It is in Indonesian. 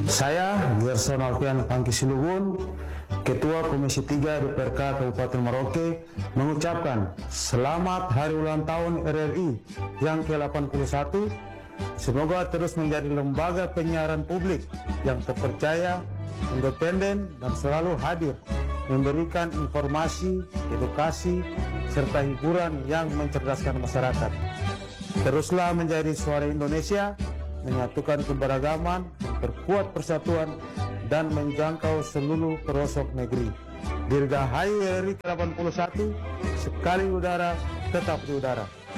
Saya, Gerson Alfian Pangki Silugun, Ketua Komisi 3 DPRK Kabupaten Merauke, mengucapkan selamat Hari Ulang Tahun RRI yang ke-81. Semoga terus menjadi lembaga penyiaran publik yang terpercaya, independen, dan selalu hadir memberikan informasi, edukasi, serta hiburan yang mencerdaskan masyarakat. Teruslah menjadi suara Indonesia, menyatukan keberagaman, memperkuat persatuan, dan menjangkau seluruh pelosok negeri. Dirgahayu RRI ke-81, sekali udara, tetap di udara.